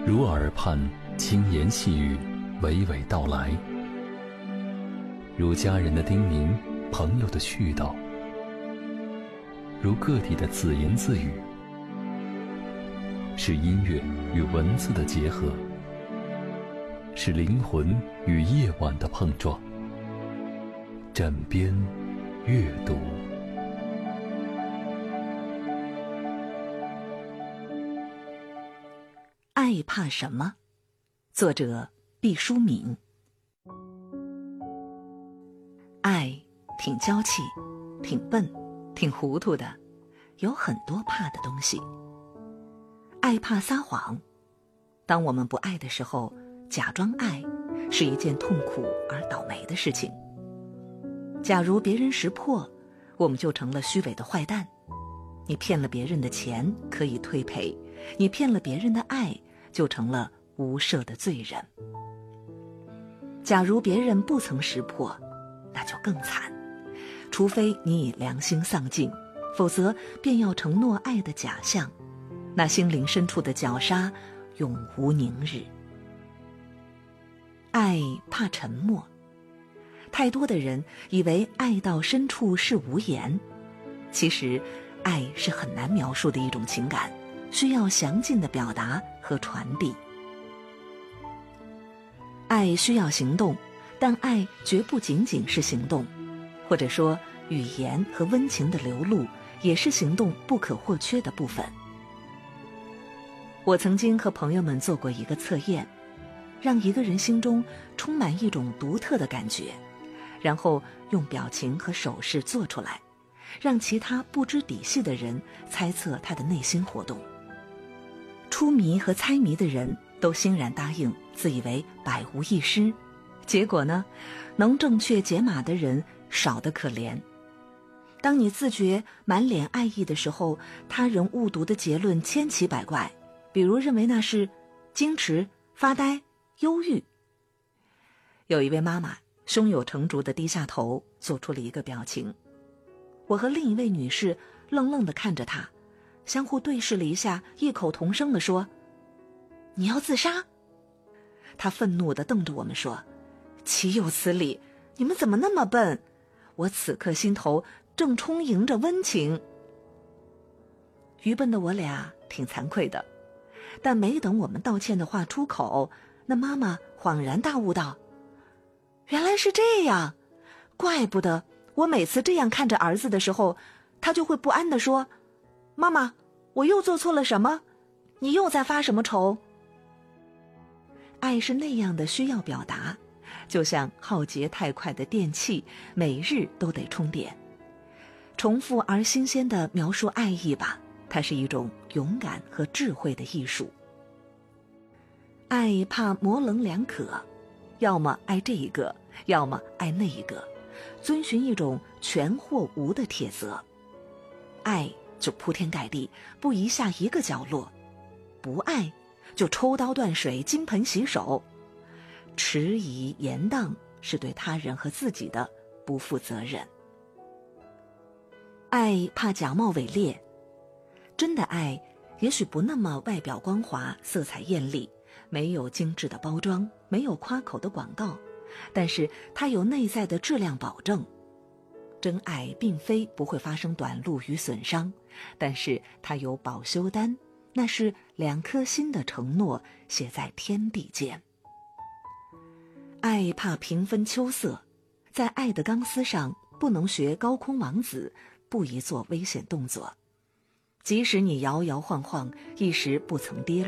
如耳畔轻言细语，娓娓道来；如家人的叮咛，朋友的絮叨；如个体的自言自语，是音乐与文字的结合，是灵魂与夜晚的碰撞。枕边阅读。 爱怕什么？作者毕淑敏。爱挺娇气，挺笨，挺糊涂的，有很多怕的东西。爱怕撒谎，当我们不爱的时候，假装爱是一件痛苦而倒霉的事情。假如别人识破，我们就成了虚伪的坏蛋。你骗了别人的钱，可以退赔；你骗了别人的爱，就成了无赦的罪人。假如别人不曾识破，那就更惨。除非你已良心丧尽，否则便要承诺爱的假象，那心灵深处的绞杀永无宁日。爱怕沉默，太多的人以为爱到深处是无言，其实爱是很难描述的一种情感，需要详尽的表达和传递。爱需要行动，但爱绝不仅仅是行动，或者说语言和温情的流露也是行动不可或缺的部分。我曾经和朋友们做过一个测验，让一个人心中充满一种独特的感觉，然后用表情和手势做出来，让其他不知底细的人猜测他的内心活动。出谜和猜谜的人都欣然答应，自以为百无一失。结果呢，能正确解码的人少得可怜。当你自觉满脸爱意的时候，他人误读的结论千奇百怪，比如认为那是矜持、发呆、忧郁。有一位妈妈胸有成竹地低下头，做出了一个表情。我和另一位女士愣愣地看着她，相互对视了一下，异口同声地说：“你要自杀？”她愤怒地瞪着我们说：“岂有此理！你们怎么那么笨？”我此刻心头正充盈着温情。愚笨的我俩挺惭愧的，但没等我们道歉的话出口，那妈妈恍然大悟道：“原来是这样，怪不得我每次这样看着儿子的时候，他就会不安地说：妈妈，我又做错了什么？你又在发什么愁？”爱是那样的需要表达，就像耗竭太快的电器，每日都得充电。重复而新鲜地描述爱意吧，它是一种勇敢和智慧的艺术。爱怕模棱两可，要么爱这一个，要么爱那一个，遵循一种全或无的铁则。爱就铺天盖地，不移下一个角落；不爱就抽刀断水，金盆洗手。迟疑延宕是对他人和自己的不负责任。爱怕假冒伪劣，真的爱也许不那么外表光滑，色彩艳丽，没有精致的包装，没有夸口的广告，但是它有内在的质量保证。真爱并非不会发生短路与损伤，但是它有保修单，那是2颗心的承诺写在天地间。爱怕平分秋色，在爱的钢丝上不能学高空王子，不宜做危险动作。即使你摇摇晃晃，一时不曾跌落，